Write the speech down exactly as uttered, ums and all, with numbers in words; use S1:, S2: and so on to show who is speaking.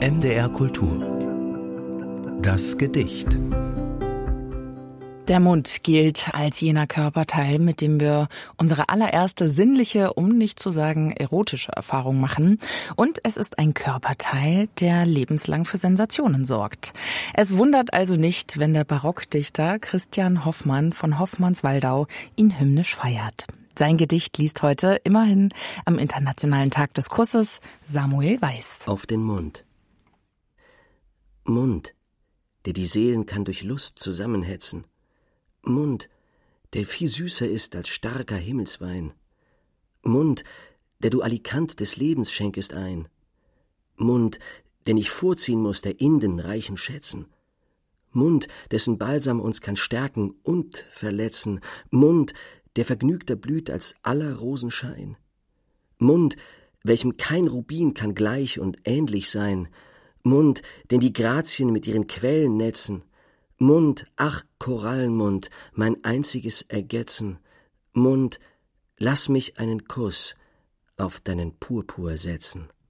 S1: M D R Kultur. Das Gedicht.
S2: Der Mund gilt als jener Körperteil, mit dem wir unsere allererste sinnliche, um nicht zu sagen erotische Erfahrung machen. Und es ist ein Körperteil, der lebenslang für Sensationen sorgt. Es wundert also nicht, wenn der Barockdichter Christian Hoffmann von Hoffmannswaldau ihn hymnisch feiert. Sein Gedicht liest heute immerhin am Internationalen Tag des Kusses Samuel Weiß.
S3: Auf den Mund. Mund, der die Seelen kann durch Lust zusammenhetzen. Mund, der viel süßer ist als starker Himmelswein. Mund, der du Alikant des Lebens schenkest ein. Mund, der nicht vorziehen muss der Inden reichen Schätzen. Mund, dessen Balsam uns kann stärken und verletzen. Mund, der vergnügter blüht als aller Rosenschein. Mund, welchem kein Rubin kann gleich und ähnlich sein. Mund, den die Grazien mit ihren Quellen netzen. Mund, ach Korallenmund, mein einziges Ergetzen. Mund, lass mich einen Kuss auf deinen Purpur setzen.